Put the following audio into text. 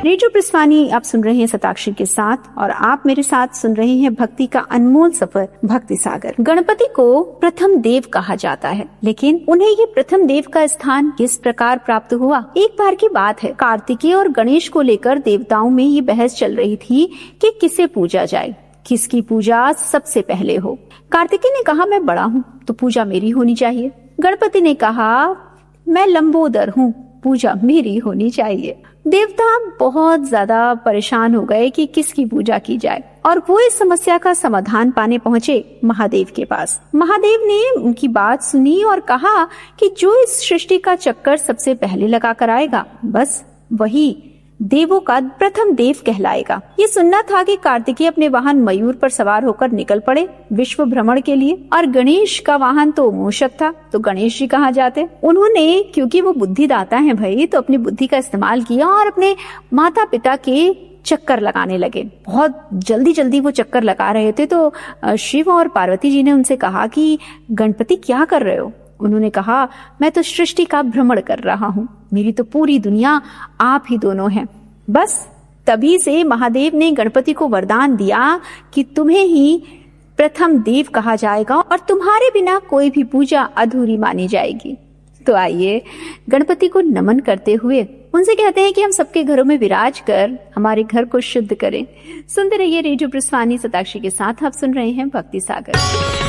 Radio प्रस्थानी आप सुन रहे हैं शताक्षी के साथ और आप मेरे साथ सुन रहे हैं भक्ति का अनमोल सफर भक्ति सागर। गणपति को प्रथम देव कहा जाता है, लेकिन उन्हें ये प्रथम देव का स्थान किस प्रकार प्राप्त हुआ? एक बार की बात है, कार्तिकेय और गणेश को लेकर देवताओं में ये बहस चल रही थी कि किसे पूजा जाए, किसकी पूजा सबसे पहले हो। कार्तिकेय ने कहा मैं बड़ा हूँ तो पूजा मेरी होनी चाहिए। गणपति ने कहा मैं लंबोदर हूँ, पूजा मेरी होनी चाहिए। देवता बहुत ज्यादा परेशान हो गए कि किसकी पूजा की जाए और वो इस समस्या का समाधान पाने पहुंचे महादेव के पास। महादेव ने उनकी बात सुनी और कहा कि जो इस सृष्टि का चक्कर सबसे पहले लगा कर आएगा, बस वही देवों का प्रथम देव कहलाएगा। ये सुनना था कि कार्तिकेय अपने वाहन मयूर पर सवार होकर निकल पड़े विश्व भ्रमण के लिए और गणेश का वाहन तो मूषक था, तो गणेश जी कहाँ जाते? उन्होंने, क्योंकि वो बुद्धिदाता हैं भाई, तो अपनी बुद्धि का इस्तेमाल किया और अपने माता पिता के चक्कर लगाने लगे। बहुत जल्दी जल्दी वो चक्कर लगा रहे थे तो शिव और पार्वती जी ने उनसे कहा कि गणपति क्या कर रहे हो? उन्होंने कहा मैं तो सृष्टि का भ्रमण कर रहा हूँ, मेरी तो पूरी दुनिया आप ही दोनों हैं। बस तभी से महादेव ने गणपति को वरदान दिया कि तुम्हें ही प्रथम देव कहा जाएगा और तुम्हारे बिना कोई भी पूजा अधूरी मानी जाएगी। तो आइए गणपति को नमन करते हुए उनसे कहते हैं कि हम सबके घरों में विराज कर हमारे घर को शुद्ध करें। सुनते रहिए रेडियो प्रस्थानी शताक्षी के साथ। आप सुन रहे हैं भक्ति सागर।